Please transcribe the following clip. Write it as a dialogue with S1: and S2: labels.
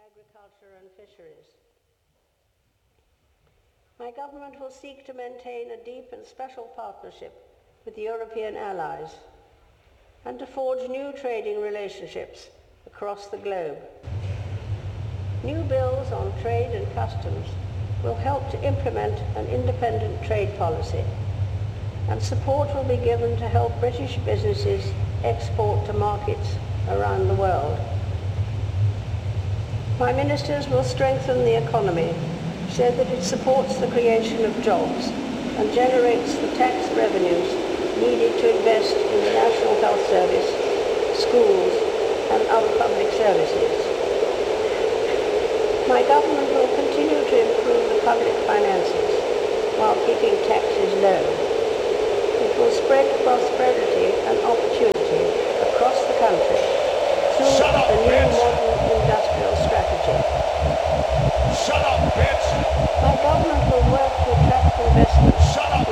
S1: agriculture and fisheries. My government will seek to maintain a deep and special partnership with European allies and to forge new trading relationships across the globe. New bills on trade and customs will help to implement an independent trade policy, and support will be given to help British businesses export to markets around the world. My ministers will strengthen the economy so that it supports the creation of jobs and generates the tax revenues needed to invest in the National Health Service, schools, and other public services. My government will continue to improve the public finances while keeping taxes low. It will spread prosperity and opportunity across the country through a new modern industrial strategy.
S2: Shut up, bitch!
S1: My government will work to attract investment